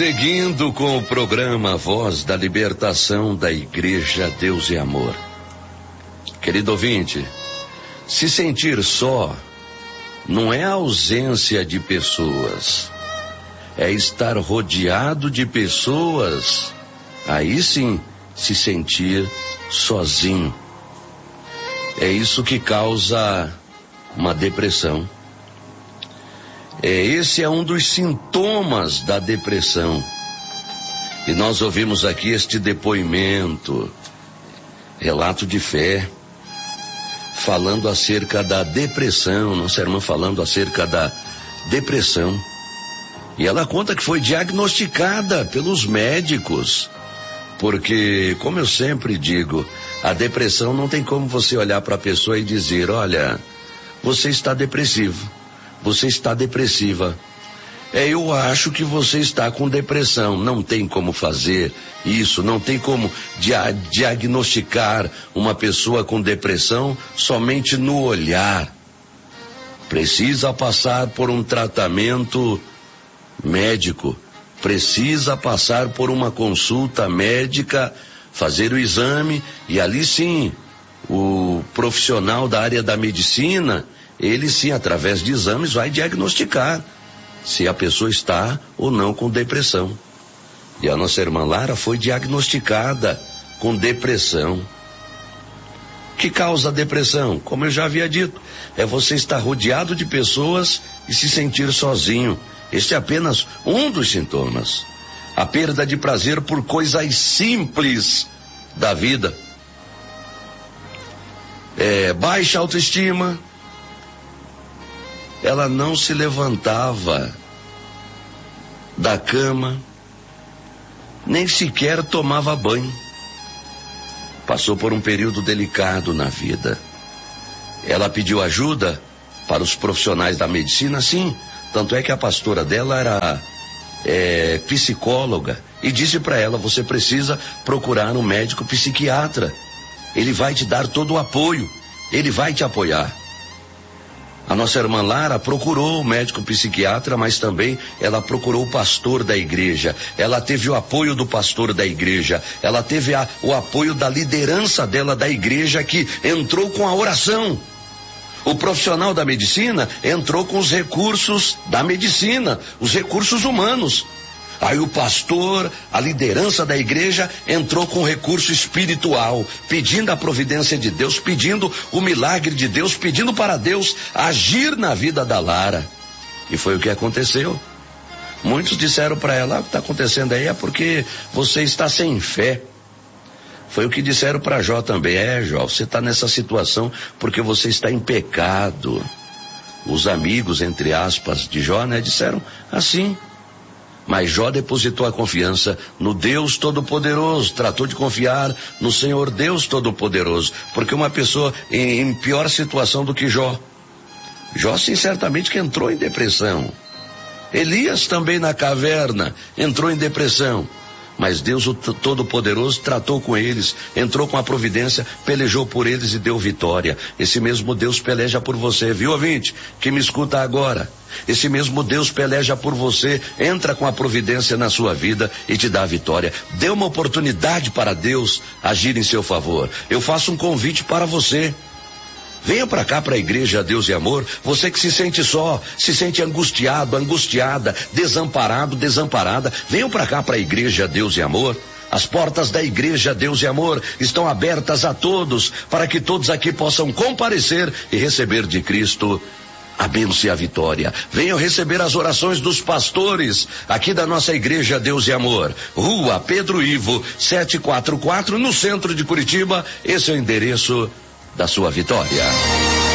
Seguindo com o programa Voz da Libertação da Igreja Deus e Amor. Querido ouvinte, se sentir só não é ausência de pessoas, é estar rodeado de pessoas, aí sim se sentir sozinho. É isso que causa uma depressão. Esse é um dos sintomas da depressão. E nós ouvimos aqui este depoimento, relato de fé, falando acerca da depressão, nossa irmã falando acerca da depressão. E ela conta que foi diagnosticada pelos médicos, porque, como eu sempre digo, a depressão não tem como você olhar para a pessoa e dizer, olha, você está depressivo. Você está depressiva. Eu acho que você está com depressão. Não tem como fazer isso, não tem como diagnosticar uma pessoa com depressão somente no olhar. Precisa passar por um tratamento médico, precisa passar por uma consulta médica, fazer o exame, e ali sim, o profissional da área da medicina, ele sim, através de exames, vai diagnosticar se a pessoa está ou não com depressão. E a nossa irmã Lara foi diagnosticada com depressão. O que causa a depressão? Como eu já havia dito, é você estar rodeado de pessoas e se sentir sozinho. Este é apenas um dos sintomas. A perda de prazer por coisas simples da vida. Baixa autoestima. Ela não se levantava da cama, nem sequer tomava banho. Passou por um período delicado na vida. Ela pediu ajuda para os profissionais da medicina, sim. Tanto é que a pastora dela era psicóloga e disse para ela, você precisa procurar um médico psiquiatra. Ele vai te dar todo o apoio, ele vai te apoiar. A nossa irmã Lara procurou o médico psiquiatra, mas também ela procurou o pastor da igreja. Ela teve o apoio do pastor da igreja. Ela teve o apoio da liderança dela da igreja, que entrou com a oração. O profissional da medicina entrou com os recursos da medicina, os recursos humanos. Aí o pastor, a liderança da igreja, entrou com recurso espiritual, pedindo a providência de Deus, pedindo o milagre de Deus, pedindo para Deus agir na vida da Lara. E foi o que aconteceu. Muitos disseram para ela, o que está acontecendo aí é porque você está sem fé. Foi o que disseram para Jó também, Jó, você está nessa situação porque você está em pecado. Os amigos, entre aspas, de Jó, disseram assim. Mas Jó depositou a confiança no Deus Todo-Poderoso, tratou de confiar no Senhor Deus Todo-Poderoso, porque uma pessoa em pior situação do que Jó, sim, certamente que entrou em depressão. Elias também na caverna entrou em depressão, mas Deus o Todo-Poderoso tratou com eles, entrou com a providência, pelejou por eles e deu vitória. Esse mesmo Deus peleja por você, viu, ouvinte, que me escuta agora? Esse mesmo Deus peleja por você, entra com a providência na sua vida e te dá a vitória. Dê uma oportunidade para Deus agir em seu favor. Eu faço um convite para você. Venha para cá, para a igreja Deus e Amor, você que se sente só, se sente angustiado, angustiada, desamparado, desamparada. Venham para cá, para a igreja Deus e Amor. As portas da igreja Deus e Amor estão abertas a todos, para que todos aqui possam comparecer e receber de Cristo a bênção e a vitória. Venham receber as orações dos pastores aqui da nossa igreja Deus e Amor. Rua Pedro Ivo, 744, no centro de Curitiba. Esse é o endereço da sua vitória.